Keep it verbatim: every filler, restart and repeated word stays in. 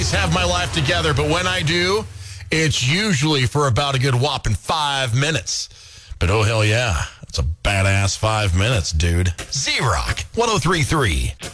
always have my life together, but when I do, it's usually for about a good whopping five minutes. But oh, hell yeah, it's a badass five minutes, dude. Z-Rock, one oh three point three.